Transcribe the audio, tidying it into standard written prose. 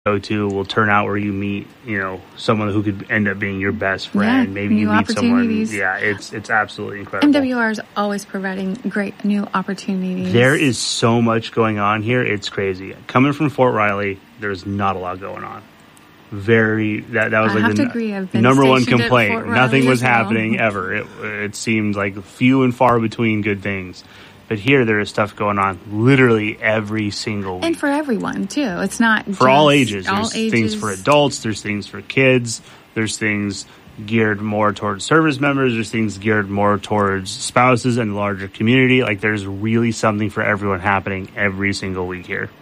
go to will turn out where you meet, someone who could end up being your best friend. Yeah, maybe you meet someone. Yeah, it's absolutely incredible. MWR is always providing great new opportunities. There is so much going on here. It's crazy. Coming from Fort Riley, there's not a lot going on. That was like the number one complaint. Nothing was happening ever. It seemed like few and far between good things. But here there is stuff going on literally every single week. And for everyone, too. It's not for all ages. There's things for adults. There's things for kids. There's things geared more towards service members. There's things geared more towards spouses and larger community. Like, there's really something for everyone happening every single week here.